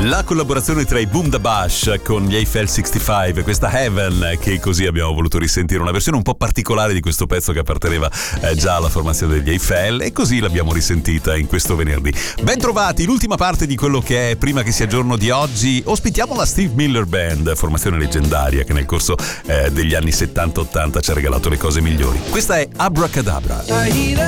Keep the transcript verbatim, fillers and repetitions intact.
La collaborazione tra i Boom da Bash con gli Eiffel sessantacinque, questa Heaven, che così abbiamo voluto risentire, una versione un po' particolare di questo pezzo che apparteneva eh, già alla formazione degli Eiffel, e così l'abbiamo risentita in questo venerdì. Ben trovati, l'ultima parte di quello che è Prima che sia giorno di oggi. Ospitiamo la Steve Miller Band, formazione leggendaria che nel corso eh, degli anni settanta ottanta ci ha regalato le cose migliori. Questa è Abracadabra.